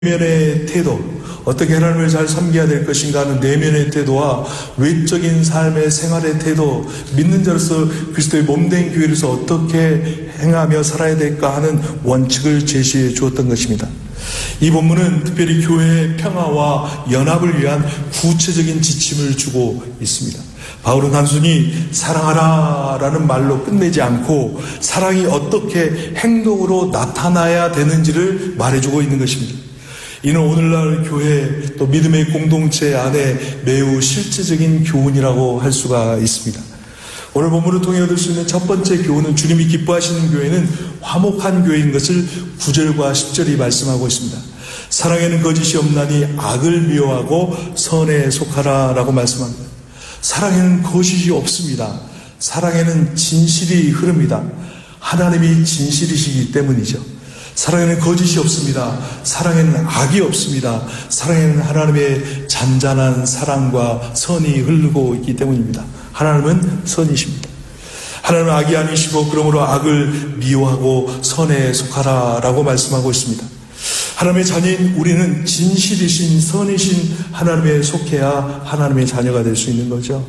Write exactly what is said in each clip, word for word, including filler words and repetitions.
내면의 태도, 어떻게 하나님을 잘 섬겨야 될 것인가 하는 내면의 태도와 외적인 삶의 생활의 태도, 믿는 자로서 그리스도의 몸된 교회로서 어떻게 행하며 살아야 될까 하는 원칙을 제시해 주었던 것입니다. 이 본문은 특별히 교회의 평화와 연합을 위한 구체적인 지침을 주고 있습니다. 바울은 단순히 사랑하라 라는 말로 끝내지 않고 사랑이 어떻게 행동으로 나타나야 되는지를 말해주고 있는 것입니다. 이는 오늘날 교회 또 믿음의 공동체 안에 매우 실제적인 교훈이라고 할 수가 있습니다. 오늘 본문을 통해 얻을 수 있는 첫 번째 교훈은 주님이 기뻐하시는 교회는 화목한 교회인 것을 구 절과 십 절이 말씀하고 있습니다. 사랑에는 거짓이 없나니 악을 미워하고 선에 속하라 라고 말씀합니다. 사랑에는 거짓이 없습니다. 사랑에는 진실이 흐릅니다. 하나님이 진실이시기 때문이죠. 사랑에는 거짓이 없습니다. 사랑에는 악이 없습니다. 사랑에는 하나님의 잔잔한 사랑과 선이 흐르고 있기 때문입니다. 하나님은 선이십니다. 하나님은 악이 아니시고 그러므로 악을 미워하고 선에 속하라 라고 말씀하고 있습니다. 하나님의 자녀인 우리는 진실이신 선이신 하나님에 속해야 하나님의 자녀가 될 수 있는 거죠.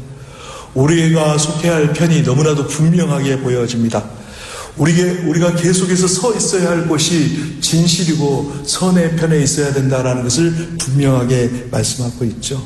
우리가 속해야 할 편이 너무나도 분명하게 보여집니다. 우리게, 우리가 계속해서 서 있어야 할 곳이 진실이고 선의 편에 있어야 된다는 것을 분명하게 말씀하고 있죠.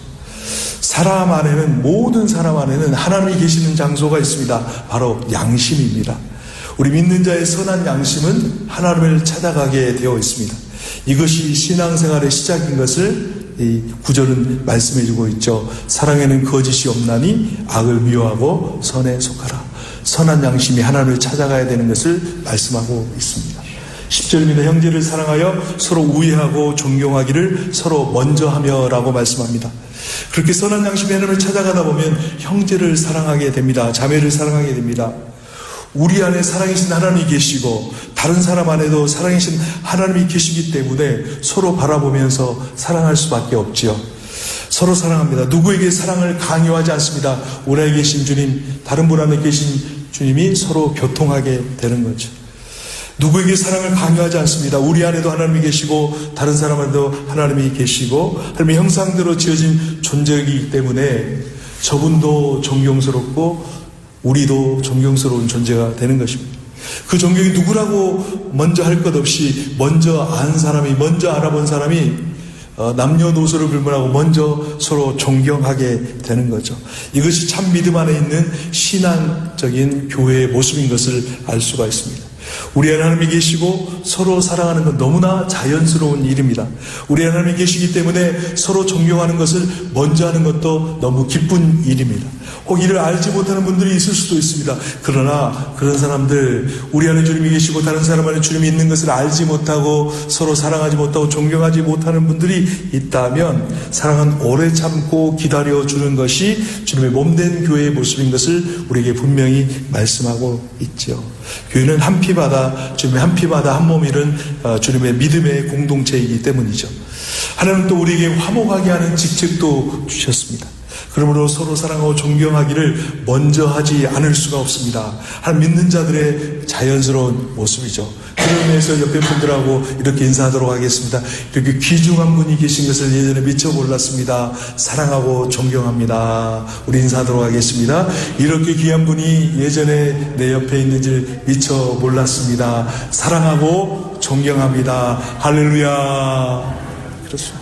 사람 안에는, 모든 사람 안에는 하나님이 계시는 장소가 있습니다. 바로 양심입니다. 우리 믿는 자의 선한 양심은 하나님을 찾아가게 되어 있습니다. 이것이 신앙생활의 시작인 것을 이 구절은 말씀해주고 있죠. 사랑에는 거짓이 없나니 악을 미워하고 선에 속하라. 선한 양심이 하나님을 찾아가야 되는 것을 말씀하고 있습니다. 십 절입니다. 형제를 사랑하여 서로 우애하고 존경하기를 서로 먼저 하며 라고 말씀합니다. 그렇게 선한 양심이 하나님을 찾아가다 보면 형제를 사랑하게 됩니다. 자매를 사랑하게 됩니다. 우리 안에 살아계신 하나님이 계시고 다른 사람 안에도 살아계신 하나님이 계시기 때문에 서로 바라보면서 사랑할 수밖에 없지요. 서로 사랑합니다. 누구에게 사랑을 강요하지 않습니다. 우리 안에 계신 주님, 다른 분 안에 계신 주님이 서로 교통하게 되는 거죠. 누구에게 사랑을 강요하지 않습니다. 우리 안에도 하나님이 계시고 다른 사람 안에도 하나님이 계시고 하나님의 형상대로 지어진 존재이기 때문에 저분도 존경스럽고 우리도 존경스러운 존재가 되는 것입니다. 그 존경이 누구라고 먼저 할 것 없이 먼저 안 사람이, 먼저 알아본 사람이 남녀노소를 불문하고 먼저 서로 존경하게 되는 거죠. 이것이 참 믿음 안에 있는 신앙적인 교회의 모습인 것을 알 수가 있습니다. 우리 안에 하나님이 계시고 서로 사랑하는 건 너무나 자연스러운 일입니다. 우리 안에 하나님이 계시기 때문에 서로 존경하는 것을 먼저 하는 것도 너무 기쁜 일입니다. 혹 이를 알지 못하는 분들이 있을 수도 있습니다. 그러나 그런 사람들, 우리 안에 주님이 계시고 다른 사람 안에 주님이 있는 것을 알지 못하고 서로 사랑하지 못하고 존경하지 못하는 분들이 있다면 사랑은 오래 참고 기다려주는 것이 주님의 몸된 교회의 모습인 것을 우리에게 분명히 말씀하고 있죠. 교회는 한 피바다, 주님의 한 피바다 한 몸 이룬 주님의 믿음의 공동체이기 때문이죠. 하나님은 또 우리에게 화목하게 하는 직책도 주셨습니다. 그러므로 서로 사랑하고 존경하기를 먼저 하지 않을 수가 없습니다. 하나님 믿는 자들의 자연스러운 모습이죠. 그런 의미에서 옆에 분들하고 이렇게 인사하도록 하겠습니다. 이렇게 귀중한 분이 계신 것을 예전에 미처 몰랐습니다. 사랑하고 존경합니다. 우리 인사하도록 하겠습니다. 이렇게 귀한 분이 예전에 내 옆에 있는지 미처 몰랐습니다. 사랑하고 존경합니다. 할렐루야. 그렇습니다.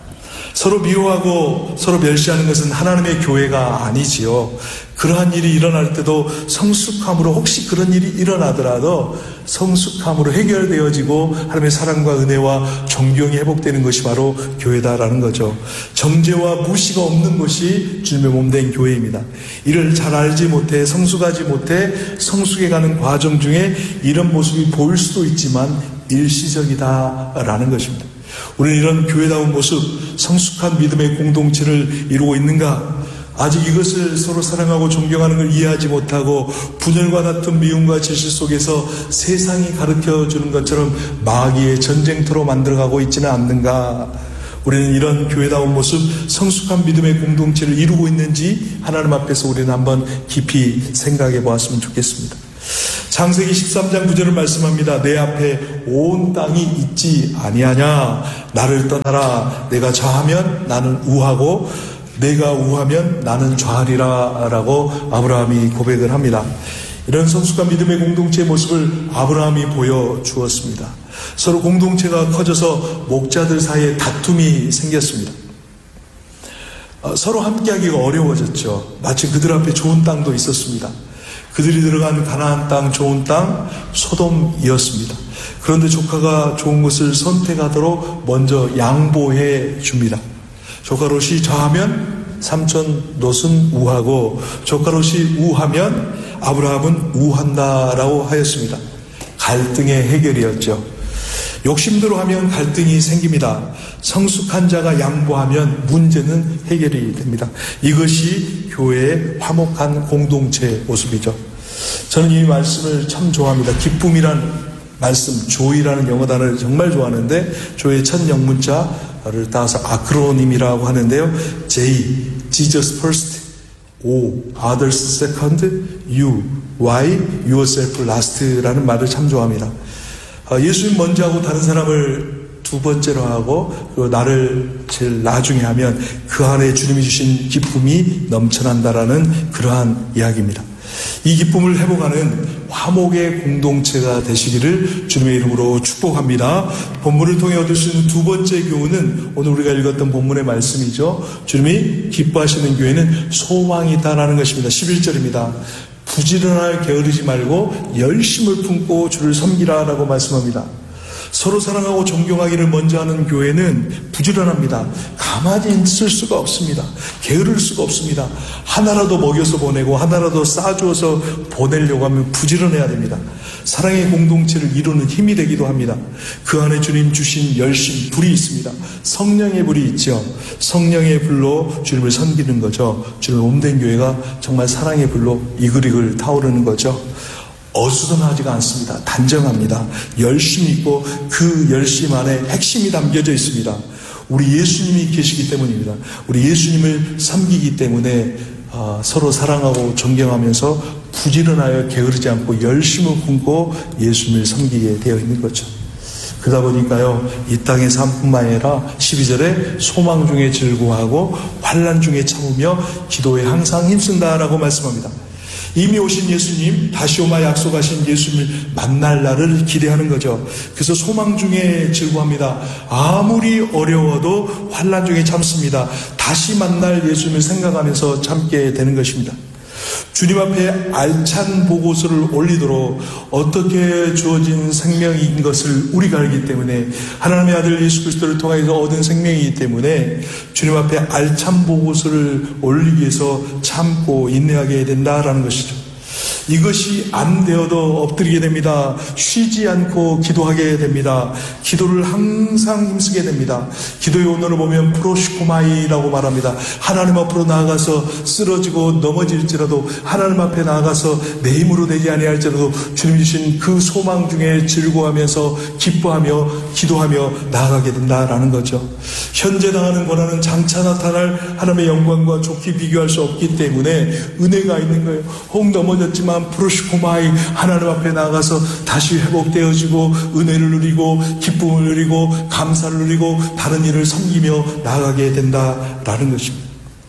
서로 미워하고 서로 멸시하는 것은 하나님의 교회가 아니지요. 그러한 일이 일어날 때도 성숙함으로, 혹시 그런 일이 일어나더라도 성숙함으로 해결되어지고 하나님의 사랑과 은혜와 존경이 회복되는 것이 바로 교회다라는 거죠. 정죄와 무시가 없는 것이 주님의 몸된 교회입니다. 이를 잘 알지 못해, 성숙하지 못해 성숙해가는 과정 중에 이런 모습이 보일 수도 있지만 일시적이다라는 것입니다. 우리는 이런 교회다운 모습, 성숙한 믿음의 공동체를 이루고 있는가? 아직 이것을 서로 사랑하고 존경하는 걸 이해하지 못하고 분열과 다툼, 미움과 질실 속에서 세상이 가르쳐주는 것처럼 마귀의 전쟁터로 만들어가고 있지는 않는가? 우리는 이런 교회다운 모습, 성숙한 믿음의 공동체를 이루고 있는지 하나님 앞에서 우리는 한번 깊이 생각해 보았으면 좋겠습니다. 창세기 십삼 장 구 절을 말씀합니다. 내 앞에 온 땅이 있지 아니하냐. 나를 떠나라. 내가 좌하면 나는 우하고 내가 우하면 나는 좌하리라 라고 아브라함이 고백을 합니다. 이런 성숙한 믿음의 공동체의 모습을 아브라함이 보여주었습니다. 서로 공동체가 커져서 목자들 사이에 다툼이 생겼습니다. 서로 함께하기가 어려워졌죠. 마치 그들 앞에 좋은 땅도 있었습니다. 그들이 들어간 가나안 땅, 좋은 땅, 소돔이었습니다. 그런데 조카가 좋은 것을 선택하도록 먼저 양보해 줍니다. 조카 롯이 좌하면 삼촌 롯은 우하고 조카 롯이 우하면 아브라함은 우한다라고 하였습니다. 갈등의 해결이었죠. 욕심대로 하면 갈등이 생깁니다. 성숙한 자가 양보하면 문제는 해결이 됩니다. 이것이 교회의 화목한 공동체의 모습이죠. 저는 이 말씀을 참 좋아합니다. 기쁨이란 말씀, 조이라는 영어 단어를 정말 좋아하는데 조의 첫 영문자를 따서 아크로님이라고 하는데요. J, Jesus first, O, others second, U, Y, yourself last라는 말을 참 좋아합니다. 예수님 먼저 하고 다른 사람을 두 번째로 하고 그리고 나를 제일 나중에 하면 그 안에 주님이 주신 기쁨이 넘쳐난다라는 그러한 이야기입니다. 이 기쁨을 회복하는 화목의 공동체가 되시기를 주님의 이름으로 축복합니다. 본문을 통해 얻을 수 있는 두 번째 교훈은 오늘 우리가 읽었던 본문의 말씀이죠. 주님이 기뻐하시는 교회는 소망이 있다라는 것입니다. 십일 절입니다. 부지런하게 게으르지 말고 열심을 품고 주를 섬기라라고 말씀합니다. 서로 사랑하고 존경하기를 먼저 하는 교회는 부지런합니다. 가만히 있을 수가 없습니다. 게으를 수가 없습니다. 하나라도 먹여서 보내고 하나라도 싸주어서 보내려고 하면 부지런해야 됩니다. 사랑의 공동체를 이루는 힘이 되기도 합니다. 그 안에 주님 주신 열심, 불이 있습니다. 성령의 불이 있죠. 성령의 불로 주님을 섬기는 거죠. 주님의 몸된 교회가 정말 사랑의 불로 이글이글 타오르는 거죠. 어수선하지가 않습니다. 단정합니다. 열심이 있고 그 열심 안에 핵심이 담겨져 있습니다. 우리 예수님이 계시기 때문입니다. 우리 예수님을 섬기기 때문에 어, 서로 사랑하고 존경하면서 부지런하여 게으르지 않고 열심을 품고 예수님을 섬기게 되어 있는 거죠. 그러다 보니까요, 이 땅의 삶뿐만 아니라 십이 절에 소망 중에 즐거워하고 환난 중에 참으며 기도에 항상 힘쓴다라고 말씀합니다. 이미 오신 예수님, 다시 오마 약속하신 예수님을 만날 날을 기대하는 거죠. 그래서 소망 중에 즐거워합니다. 아무리 어려워도 환난 중에 참습니다. 다시 만날 예수님을 생각하면서 참게 되는 것입니다. 주님 앞에 알찬 보고서를 올리도록 어떻게 주어진 생명인 것을 우리가 알기 때문에, 하나님의 아들 예수 그리스도를 통해서 얻은 생명이기 때문에 주님 앞에 알찬 보고서를 올리기 위해서 참고 인내하게 된다라는 것이죠. 이것이 안 되어도 엎드리게 됩니다. 쉬지 않고 기도하게 됩니다. 기도를 항상 힘쓰게 됩니다. 기도의 원어를 보면 프로시코마이라고 말합니다. 하나님 앞으로 나아가서 쓰러지고 넘어질지라도, 하나님 앞에 나아가서 내 힘으로 되지 아니할지라도 주님 주신 그 소망 중에 즐거워하면서 기뻐하며 기도하며 나아가게 된다라는 거죠. 현재 당하는 고난은 장차 나타날 하나님의 영광과 좋게 비교할 수 없기 때문에 은혜가 있는 거예요. 혹 넘어졌지만 프로시코마이, 하나님 앞에 나가서 다시 회복되어지고 은혜를 누리고 기쁨을 누리고 감사를 누리고 다른 일을 섬기며 나아가게 된다라는 것입니다.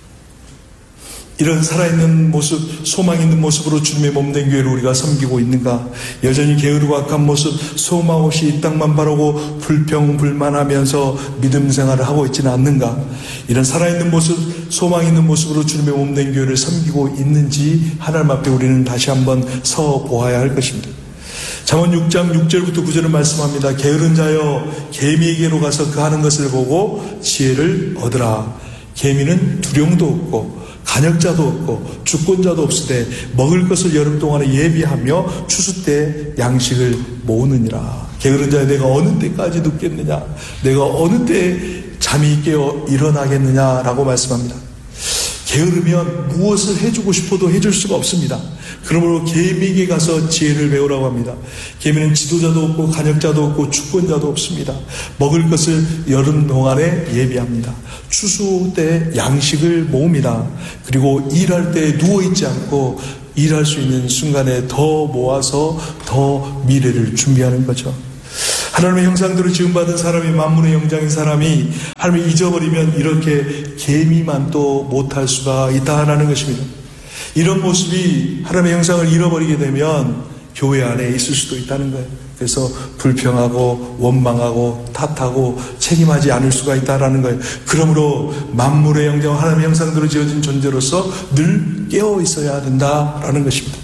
이런 살아있는 모습, 소망 있는 모습으로 주님의 몸된 교회를 우리가 섬기고 있는가? 여전히 게으르고 악한 모습, 소망 없이 이 땅만 바라고 불평불만하면서 믿음 생활을 하고 있지는 않는가? 이런 살아있는 모습, 소망 있는 모습으로 주님의 몸된 교회를 섬기고 있는지 하나님 앞에 우리는 다시 한번 서 보아야 할 것입니다. 잠언 육 장 육 절부터 구 절을 말씀합니다. 게으른 자여, 개미에게로 가서 그 하는 것을 보고 지혜를 얻으라. 개미는 두령도 없고 간역자도 없고 주권자도 없으되 먹을 것을 여름 동안에 예비하며 추수 때 양식을 모으느니라. 게으른 자여, 내가 어느 때까지 눕겠느냐? 내가 어느 때 잠이 깨어 일어나겠느냐라고 말씀합니다. 게으르면 무엇을 해주고 싶어도 해줄 수가 없습니다. 그러므로 개미에게 가서 지혜를 배우라고 합니다. 개미는 지도자도 없고 간역자도 없고 주권자도 없습니다. 먹을 것을 여름 동안에 예비합니다. 추수 때 양식을 모읍니다. 그리고 일할 때 누워있지 않고 일할 수 있는 순간에 더 모아서 더 미래를 준비하는 거죠. 하나님의 형상대로 지음받은 사람이, 만물의 영장인 사람이 하나님을 잊어버리면 이렇게 개미만 또 못할 수가 있다라는 것입니다. 이런 모습이 하나님의 형상을 잃어버리게 되면 교회 안에 있을 수도 있다는 거예요. 그래서 불평하고 원망하고 탓하고 책임하지 않을 수가 있다라는 거예요. 그러므로 만물의 영장, 하나님의 형상대로 지어진 존재로서 늘 깨어 있어야 된다라는 것입니다.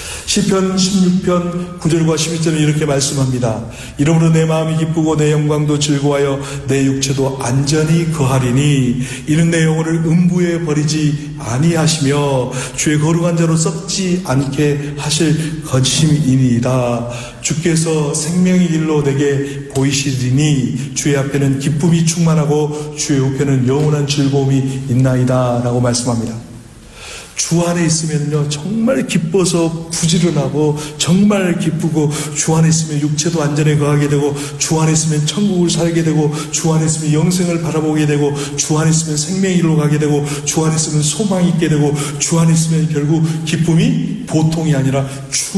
시편 십육 편 구 절과 십일 절은 이렇게 말씀합니다. 이러므로 내 마음이 기쁘고 내 영광도 즐거워하여 내 육체도 안전히 거하리니 이는 내 영혼을 음부에 버리지 아니하시며 주의 거룩한 자로 썩지 않게 하실 거짓이니이다. 주께서 생명의 길로 내게 보이시리니 주의 앞에는 기쁨이 충만하고 주의 우편은 영원한 즐거움이 있나이다 라고 말씀합니다. 주 안에 있으면요 정말 기뻐서 부지런하고 정말 기쁘고, 주 안에 있으면 육체도 안전에 거하게 되고, 주 안에 있으면 천국을 살게 되고, 주 안에 있으면 영생을 바라보게 되고, 주 안에 있으면 생명의 길로 가게 되고, 주 안에 있으면 소망이 있게 되고, 주 안에 있으면 결국 기쁨이 보통이 아니라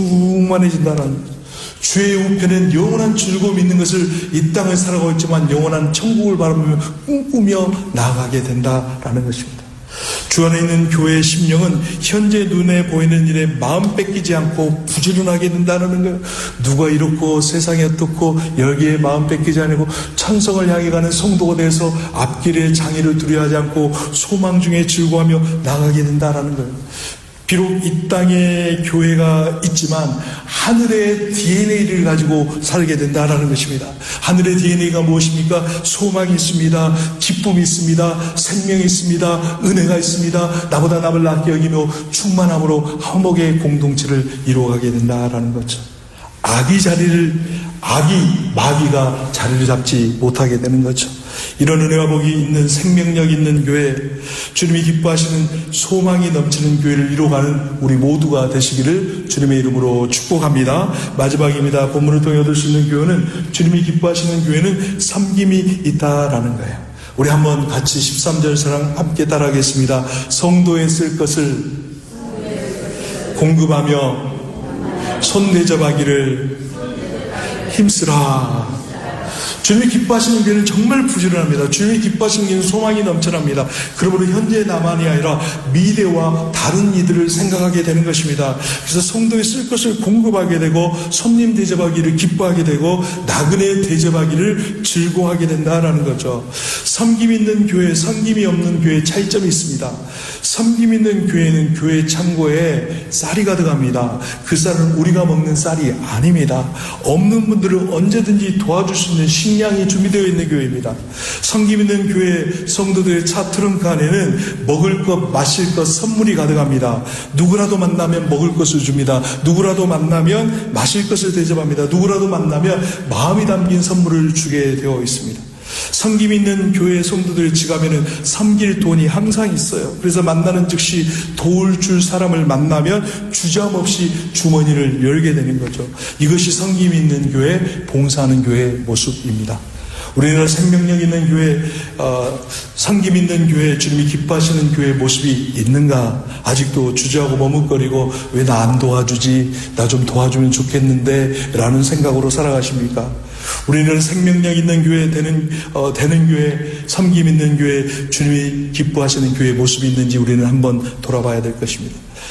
충만해진다는 거죠. 주의 우편엔 영원한 즐거움이 있는 것을 이 땅을 살아가고 있지만 영원한 천국을 바라보며 꿈꾸며 나아가게 된다라는 것입니다. 주 안에 있는 교회의 심령은 현재 눈에 보이는 일에 마음 뺏기지 않고 부지런하게 된다는 거예요. 누가 이렇고 세상이 어떻고 여기에 마음 뺏기지 않고 천성을 향해 가는 성도가 돼서 앞길에 장애를 두려워하지 않고 소망 중에 즐거워하며 나가게 된다는 거예요. 비록 이 땅에 교회가 있지만 하늘의 디엔에이를 가지고 살게 된다는 것입니다. 하늘의 디엔에이가 무엇입니까? 소망이 있습니다. 기쁨이 있습니다. 생명이 있습니다. 은혜가 있습니다. 나보다 남을 낫게 여기며 충만함으로 화목의 공동체를 이루어가게 된다는 거죠. 악이 자리를, 악이, 마귀가 자리를 잡지 못하게 되는 거죠. 이런 은혜와 복이 있는, 생명력 있는 교회, 주님이 기뻐하시는 소망이 넘치는 교회를 이루어가는 우리 모두가 되시기를 주님의 이름으로 축복합니다. 마지막입니다. 본문을 통해 얻을 수 있는 교회는, 주님이 기뻐하시는 교회는 섬김이 있다라는 거예요. 우리 한번 같이 십삼 절 사랑 함께 따라하겠습니다. 성도에 쓸 것을 공급하며 손대접하기를 힘쓰라. 주님이 기뻐하시는 교회는 정말 부지런합니다. 주님이 기뻐하시는 교회는 소망이 넘쳐납니다. 그러므로 현재나만이 아니라 미래와 다른 이들을 생각하게 되는 것입니다. 그래서 성도에 쓸 것을 공급하게 되고, 손님 대접하기를 기뻐하게 되고, 나그네 대접하기를 즐거워하게 된다라는 거죠. 섬김 있는 교회, 섬김이 없는 교회의 차이점이 있습니다. 섬김 있는 교회는 교회 창고에 쌀이 가득합니다. 그 쌀은 우리가 먹는 쌀이 아닙니다. 없는 분들을 언제든지 도와줄 수 있는 식량이 준비되어 있는 교회입니다. 섬김 있는 교회 성도들의 차 트렁크 안에는 먹을 것, 마실 것, 선물이 가득합니다. 누구라도 만나면 먹을 것을 줍니다. 누구라도 만나면 마실 것을 대접합니다. 누구라도 만나면 마음이 담긴 선물을 주게 되어 있습니다. 섬김 있는 교회 성도들의 지갑에는 섬길 돈이 항상 있어요. 그래서 만나는 즉시 도울 줄 사람을 만나면 주저함없이 주머니를 열게 되는 거죠. 이것이 섬김 있는 교회, 봉사하는 교회의 모습입니다. 우리는 생명력 있는 교회, 어, 섬김 있는 교회, 주님이 기뻐하시는 교회의 모습이 있는가? 아직도 주저하고 머뭇거리고 왜 나 안 도와주지? 나 좀 도와주면 좋겠는데 라는 생각으로 살아가십니까? 우리는 생명력 있는 교회, 되는, 어, 되는 교회, 섬김 있는 교회, 주님이 기뻐하시는 교회의 모습이 있는지 우리는 한번 돌아봐야 될 것입니다.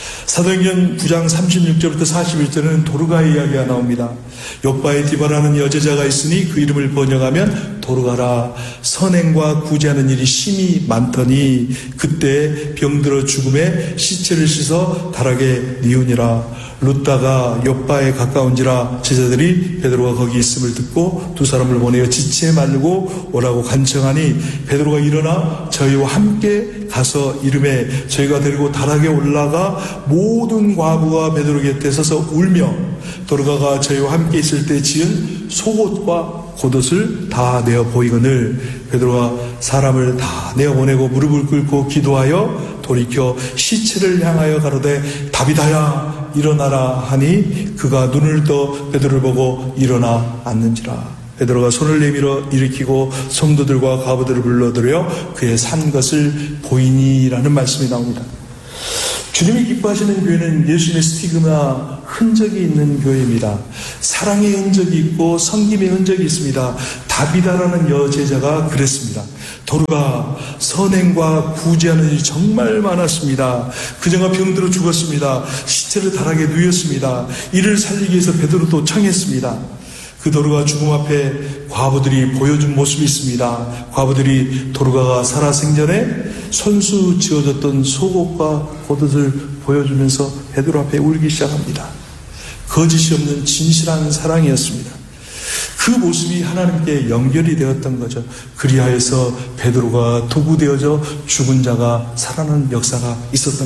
사도행전 구 장 삼십육 절부터 사십일 절에는 도르가의 이야기가 나옵니다. 욥바의 디바라는 여제자가 있으니 그 이름을 번역하면 도르가라. 선행과 구제하는 일이 심히 많더니 그때 병들어 죽음에 시체를 씻어 다락에 뉘우니라. 룻다가 욥바에 가까운지라 제자들이 베드로가 거기 있음을 듣고 두 사람을 보내어 지체 말고 오라고 간청하니 베드로가 일어나 저희와 함께 가서 이름에 저희가 데리고 다락에 올라가 모든 과부가 베드로 곁에 서서 울며 도르가가 저희와 함께 있을 때 지은 속옷과 겉옷을 다 내어 보이거늘 베드로가 사람을 다 내어보내고 무릎을 꿇고 기도하여 돌이켜 시체를 향하여 가로되 다비다야 일어나라 하니 그가 눈을 떠 베드로를 보고 일어나 앉는지라. 베드로가 손을 내밀어 일으키고 성도들과 과부들을 불러들여 그의 산 것을 보이니라는 말씀이 나옵니다. 주님이 기뻐하시는 교회는 예수님의 스티그마 흔적이 있는 교회입니다. 사랑의 흔적이 있고 섬김의 흔적이 있습니다. 다비다라는 여제자가 그랬습니다. 도르가 선행과 구제하는 일이 정말 많았습니다. 그녀가 병들어 죽었습니다. 시체를 다락에 누였습니다. 이를 살리기 위해서 베드로도 청했습니다. 그 도르가 죽음 앞에 과부들이 보여준 모습이 있습니다. 과부들이 도르가가 살아생전에 손수 지어졌던 속옷과 겉옷을 보여주면서 베드로 앞에 울기 시작합니다. 거짓이 없는 진실한 사랑이었습니다. 그 모습이 하나님께 연결이 되었던 거죠. 그리하여서 베드로가 도구되어져 죽은 자가 살아나는 역사가 있었던